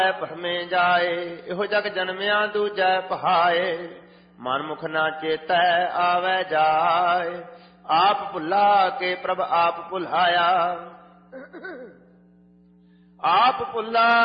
ਭਰਮੇ ਜਾਏ। ਇਹੋ ਜਗ ਜਨਮਿਆ ਦੂਜੈ ਪਹਾਏ। ਮਨ ਮੁਖ ਨਾ ਚੇਤੈ ਆਵੈ ਜਾਏ। ਆਪ ਭੁੱਲਾ ਕੇ ਪ੍ਰਭ ਆਪ ਭੁਲਾਇਆ। ਆਪ ਭੁੱਲਾ